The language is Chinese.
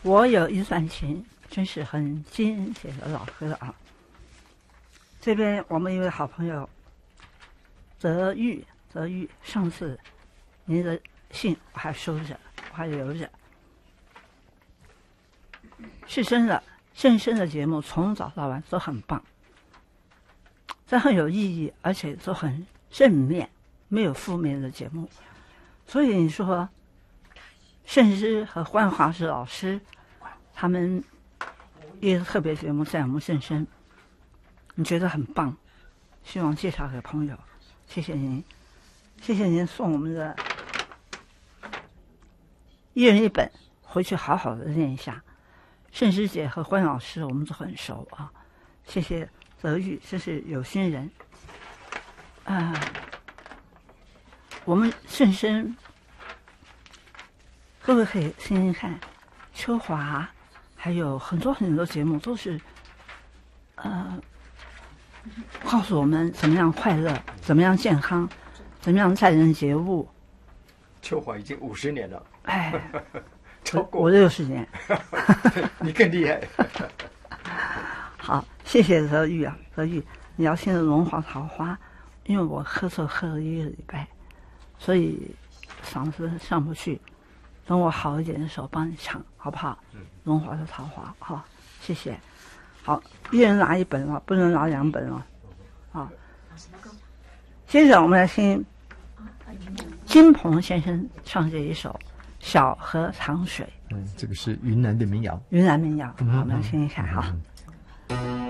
我有一段情，真是很经典的老歌啊。这边我们一位好朋友泽玉，上次您的信我还收着，我还留着。是真的，正声的节目从早到晚都很棒，这很有意义，而且都很正面，没有负面的节目。所以你说盛之和关华之老师他们一个特别节目在我们正声，你觉得很棒，希望介绍给朋友。谢谢您，谢谢您送我们的一人一本，回去好好的念一下。盛之姐和关老师我们都很熟啊，谢谢泽玉，这是有心人我们正声各位可以听听看，秋华还有很多很多节目都是告诉我们怎么样快乐，怎么样健康，怎么样待人接物。 秋华已经50年了， 哎， 超过我60年， 你更厉害。 好，谢谢泽玉啊，泽玉，你要听的《龙华桃花》，因为我咳嗽喝了1个礼拜，所以嗓子上不去。等我好一点的时候帮你唱，好不好？龙华的桃花，好，谢谢。好，一人拿1本了，不能拿2本了。好，接着我们来听金鹏先生唱这一首《小河长水》。 这个是云南的民谣。 云南民谣，我们来听一看哈。